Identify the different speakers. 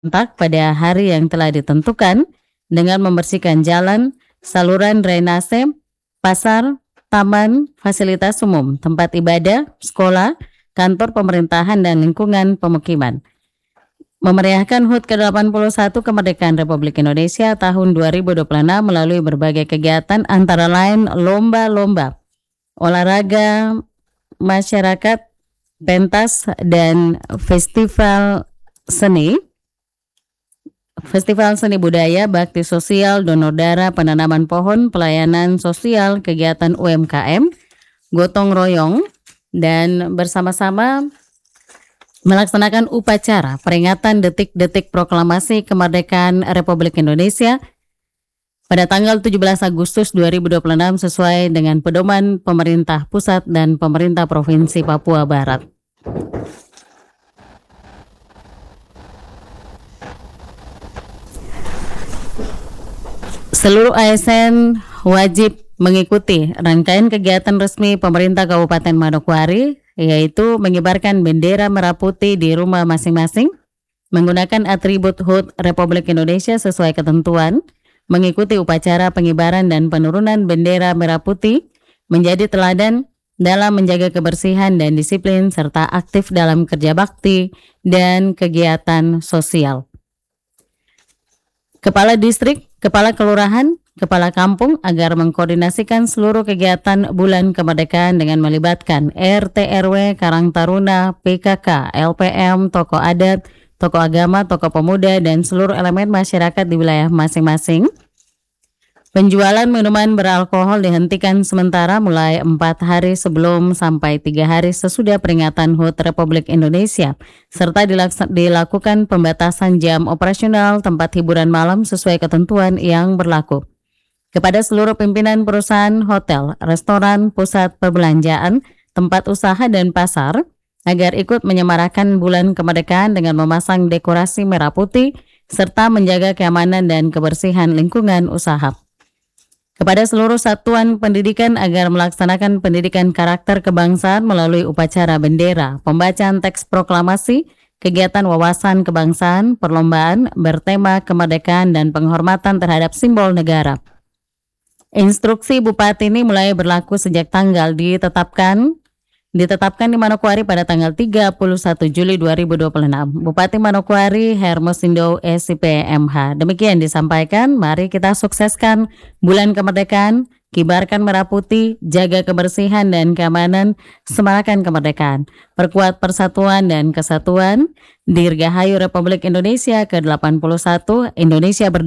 Speaker 1: serentak pada hari yang telah ditentukan dengan membersihkan jalan, saluran drainase, pasar, taman, fasilitas umum, tempat ibadah, sekolah, kantor pemerintahan, dan lingkungan pemukiman. Memeriahkan HUT ke-81 Kemerdekaan Republik Indonesia tahun 2026 melalui berbagai kegiatan antara lain lomba-lomba, olahraga, masyarakat, pentas, dan festival seni budaya, bakti sosial, donor darah, penanaman pohon, pelayanan sosial, kegiatan UMKM, gotong royong, dan bersama-sama melaksanakan upacara peringatan detik-detik proklamasi kemerdekaan Republik Indonesia pada tanggal 17 Agustus 2026 sesuai dengan pedoman pemerintah pusat dan pemerintah Provinsi Papua Barat. Seluruh ASN wajib mengikuti rangkaian kegiatan resmi pemerintah Kabupaten Manokwari, yaitu mengibarkan bendera merah putih di rumah masing-masing, menggunakan atribut HUT Republik Indonesia sesuai ketentuan, mengikuti upacara pengibaran dan penurunan bendera merah putih, menjadi teladan dalam menjaga kebersihan dan disiplin, serta aktif dalam kerja bakti dan kegiatan sosial. Kepala distrik, kepala kelurahan, kepala kampung agar mengkoordinasikan seluruh kegiatan bulan kemerdekaan dengan melibatkan RT RW, Karang Taruna, PKK, LPM, tokoh adat, tokoh agama, tokoh pemuda, dan seluruh elemen masyarakat di wilayah masing-masing. Penjualan minuman beralkohol dihentikan sementara mulai 4 hari sebelum sampai 3 hari sesudah peringatan HUT Republik Indonesia, serta dilakukan pembatasan jam operasional tempat hiburan malam sesuai ketentuan yang berlaku. Kepada seluruh pimpinan perusahaan hotel, restoran, pusat perbelanjaan, tempat usaha, dan pasar, agar ikut menyemarakan bulan kemerdekaan dengan memasang dekorasi merah putih, serta menjaga keamanan dan kebersihan lingkungan usaha. Kepada seluruh satuan pendidikan agar melaksanakan pendidikan karakter kebangsaan melalui upacara bendera, pembacaan teks proklamasi, kegiatan wawasan kebangsaan, perlombaan bertema kemerdekaan, dan penghormatan terhadap simbol negara. Instruksi Bupati ini mulai berlaku sejak tanggal ditetapkan di Manokwari pada tanggal 31 Juli 2026. Bupati Manokwari Hermosindo SIP MH. Demikian disampaikan, mari kita sukseskan bulan kemerdekaan, kibarkan merah putih, jaga kebersihan dan keamanan, semarakan kemerdekaan, perkuat persatuan dan kesatuan, Dirgahayu Republik Indonesia ke-81, Indonesia berdaulat.